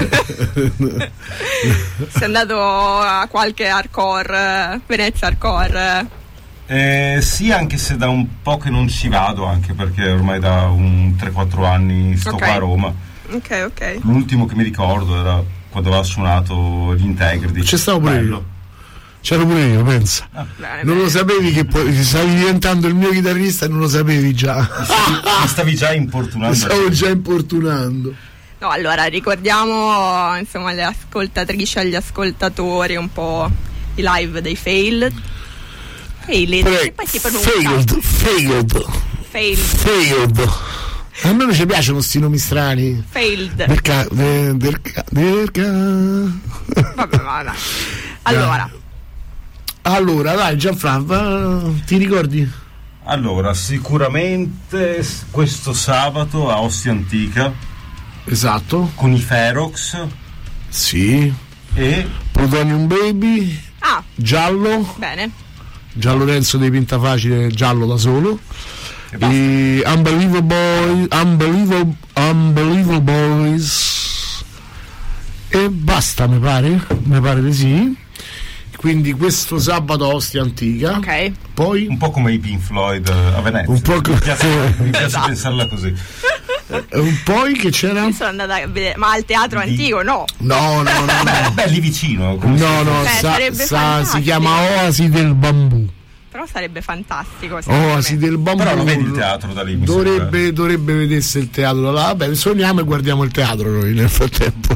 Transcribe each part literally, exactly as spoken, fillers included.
Sei andato a qualche hardcore, Venezia hardcore? Eh, sì, anche se da un po' che non ci vado, anche perché ormai da un tre quattro anni sto okay. qua a Roma. Ok, ok. L'ultimo che mi ricordo era quando aveva suonato gli Integrity. C'è stato pure io. C'ero pure io, pensa. Ah, bene, non bene. Lo sapevi che poi stavi diventando il mio chitarrista e non lo sapevi già. Mi stavi, mi stavi già importunando. Mi stavo già importunando. No, allora ricordiamo insomma alle ascoltatrici e agli ascoltatori un po' i live dei Failed. Failed. Pre- che poi si pronuncia. Failed. Failed. Failed. Failed. A me non ci piacciono sti nomi strani. Failed. Derca, derca, derca. Vabbè, vabbè. Allora. Allora, dai, Gianfranco, ti ricordi? Allora, sicuramente questo sabato a Ostia Antica. Esatto. Con i Ferox. Sì. E Plutonium Baby. Ah. Giallo. Bene. Gian Lorenzo dei Pintafacile, giallo da solo. E, e Unbelievable, Unbelievable, Unbelievable Boys. E basta, mi pare. Mi pare di sì. Quindi questo sabato a Ostia Antica. Ok. Poi un po' come i Pink Floyd a Venezia. Un po' co- mi piace, mi piace esatto. pensarla così. Un poi che c'era? Io sono andata a vedere, ma al teatro di... antico no? No, no, no, no. Beh, beh, lì vicino. No, no, Beh, sa, sa, si chiama Oasi del Bambù. Però sarebbe fantastico. Oasi del Bambù. Però lo vedi il teatro da lì. Dovrebbe, dovrebbe vedersi il teatro da là. Vabbè, suoniamo e guardiamo il teatro noi nel frattempo.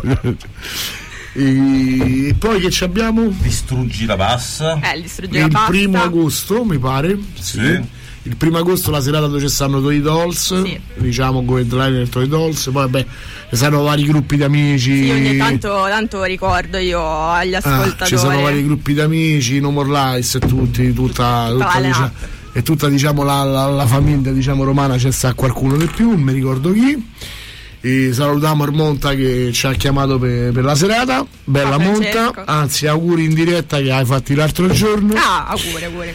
E poi che ci abbiamo? Distruggi la bassa. Eh, distruggi il la bassa. primo agosto mi pare. Sì. sì. Il primo agosto la serata dove ci stanno Toy Dolls, sì. diciamo come headliner Toy Dolls, poi vabbè ci saranno vari gruppi di amici. Sì, ogni tanto, tanto ricordo io agli ascoltatori. Ah, ci sono vari gruppi di amici, No More Lies e tutti, tutta, tutta, tutta diciamo, e tutta diciamo la, la, la famiglia diciamo romana, c'è sta qualcuno di più, non mi ricordo chi. E salutiamo il Monta che ci ha chiamato per, per la serata. Bella Monta, anzi auguri in diretta che hai fatti l'altro giorno. Ah, auguri, auguri.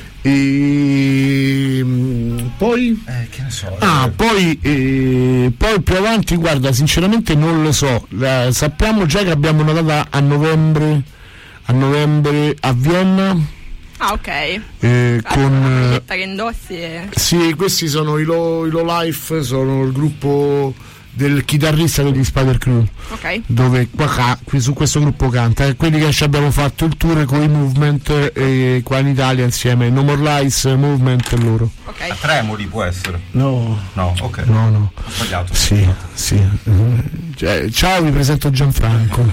E poi eh, che ne so, ah eh. poi eh, poi più avanti, guarda, sinceramente non lo so. La, sappiamo già che abbiamo una data a novembre a novembre a Vienna. Ah, ok. Eh, ah, con una maglietta che indossi e... sì, questi sono i Low, i Low Life, sono il gruppo del chitarrista degli Spider Crew, okay. dove qua, qui su questo gruppo canta, e quelli che ci abbiamo fatto il tour con i Movement e qua in Italia insieme, No More Lies, Movement e loro. Okay. A Tremoli può essere? No, no, ok. No, no. Ho sbagliato. Sì, sì. Cioè, ciao, vi presento Gianfranco.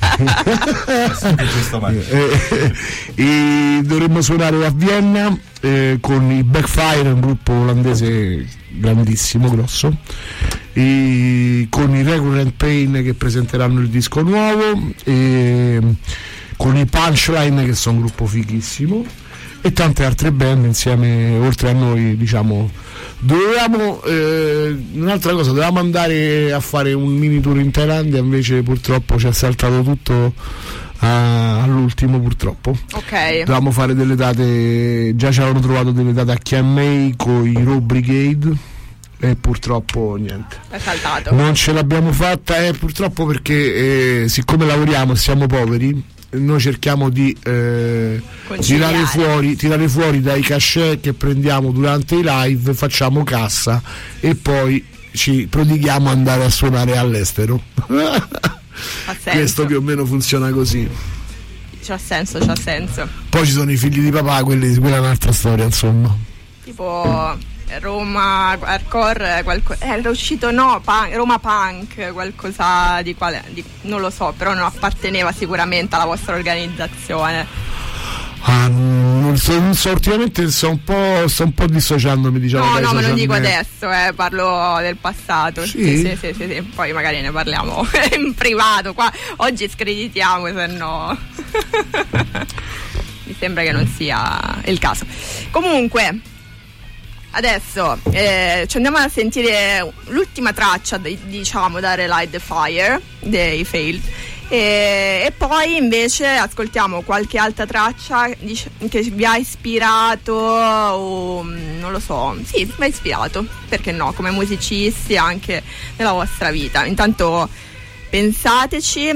e, e dovremmo suonare a Vienna eh, con i Backfire, un gruppo olandese grandissimo, grosso, e con i Recurrent Pain che presenteranno il disco nuovo, e con i Punchline che sono un gruppo fighissimo, e tante altre band insieme oltre a noi, diciamo. Dovevamo eh, un'altra cosa, dovevamo andare a fare un mini tour in Thailandia, invece purtroppo ci è saltato tutto a, all'ultimo, purtroppo. Ok. Dovevamo fare delle date, già ci avevano trovato delle date a Chiang Mai con i Raw Brigade e purtroppo niente, è saltato. Non ce l'abbiamo fatta, eh, purtroppo, perché eh, siccome lavoriamo e siamo poveri, noi cerchiamo di eh, tirare fuori, tirare fuori dai cachet che prendiamo durante i live, facciamo cassa e poi ci prodighiamo ad andare a suonare all'estero. Questo più o meno funziona così. C'ha senso, c'ha senso. Poi ci sono i figli di papà, quelli, quella è un'altra storia, insomma. Tipo Roma hardcore, qualco- era uscito no, punk, Roma Punk, qualcosa di quale di, non lo so, però non apparteneva sicuramente alla vostra organizzazione. Ah, non so, non so, ultimamente sto un po', sto un po' dissociandomi, diciamo. No, no, me lo dico me. adesso, eh, parlo del passato. Sì? Sì, sì, sì, sì, sì. Poi magari ne parliamo in privato. Qua oggi screditiamo, se no mi sembra che non sia il caso. Comunque adesso eh, ci andiamo a sentire l'ultima traccia de, diciamo da Relight the Fire dei Failed e, e poi invece ascoltiamo qualche altra traccia dic- che vi ha ispirato o non lo so, sì, mi ha ispirato, perché no, come musicisti anche nella vostra vita. Intanto pensateci